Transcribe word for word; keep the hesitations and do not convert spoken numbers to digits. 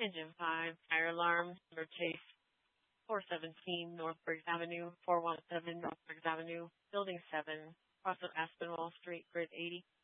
Engine five, fire alarm, number chase four seventeen North Briggs Avenue, four one seven North Briggs Avenue, Building seven, across of Aspinwall Street, Grid eighty.